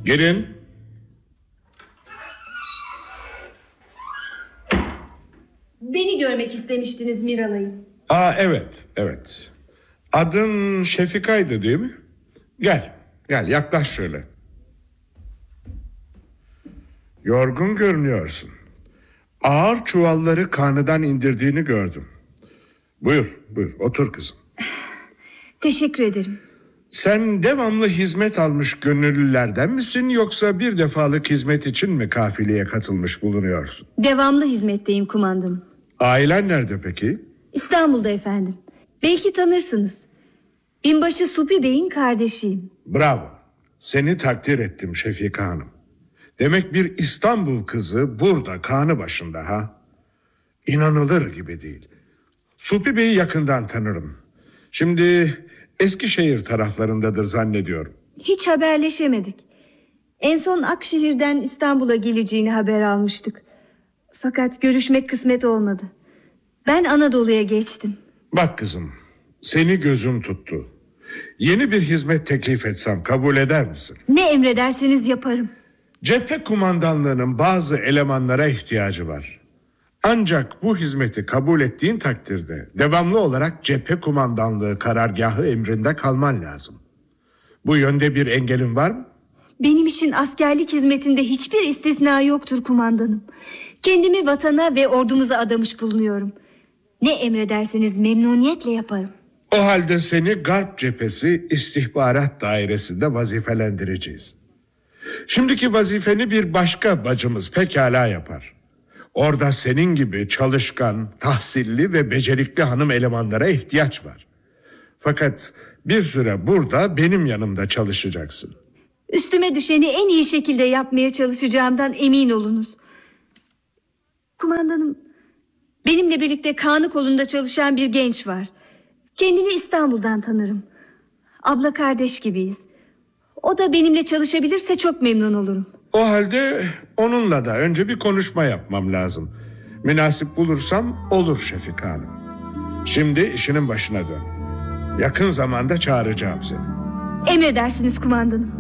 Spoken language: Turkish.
Girin. Beni görmek istemiştiniz Miralay'ım. Evet. Adın Şefika'ydı değil mi? Gel yaklaş şöyle. Yorgun görünüyorsun. Ağır çuvalları karnından indirdiğini gördüm. Buyur otur kızım. Teşekkür ederim. Sen devamlı hizmet almış gönüllülerden misin, yoksa bir defalık hizmet için mi kafileye katılmış bulunuyorsun? Devamlı hizmetteyim kumandanım. Ailen nerede peki? İstanbul'da efendim. Belki tanırsınız. Binbaşı Supi Bey'in kardeşiyim. Bravo. Seni takdir ettim Şefika Hanım. Demek bir İstanbul kızı burada kanı başında ha? İnanılır gibi değil. Supi Bey'i yakından tanırım. Şimdi Eskişehir taraflarındadır zannediyorum. Hiç haberleşemedik. En son Akşehir'den İstanbul'a geleceğini haber almıştık. Fakat görüşmek kısmet olmadı. Ben Anadolu'ya geçtim. Bak kızım, seni gözüm tuttu. Yeni bir hizmet teklif etsem kabul eder misin? Ne emrederseniz yaparım. Cephe kumandanlığının bazı elemanlara ihtiyacı var. Ancak bu hizmeti kabul ettiğin takdirde devamlı olarak cephe kumandanlığı karargahı emrinde kalman lazım. Bu yönde bir engelin var mı? Benim için askerlik hizmetinde hiçbir istisna yoktur kumandanım. Kendimi vatana ve ordumuza adamış bulunuyorum. Ne emrederseniz memnuniyetle yaparım. O halde seni Garp Cephesi İstihbarat Dairesi'nde vazifelendireceğiz. Şimdiki vazifeni bir başka bacımız pekala yapar. Orada senin gibi çalışkan, tahsilli ve becerikli hanım elemanlara ihtiyaç var. Fakat bir süre burada benim yanımda çalışacaksın. Üstüme düşeni en iyi şekilde yapmaya çalışacağımdan emin olunuz. Kumandanım, benimle birlikte Kanı kolunda çalışan bir genç var. Kendini İstanbul'dan tanırım. Abla kardeş gibiyiz. O da benimle çalışabilirse çok memnun olurum. O halde onunla da önce bir konuşma yapmam lazım. Münasip bulursam olur Şefika Hanım. Şimdi işinin başına dön. Yakın zamanda çağıracağım seni. Emredersiniz kumandanım.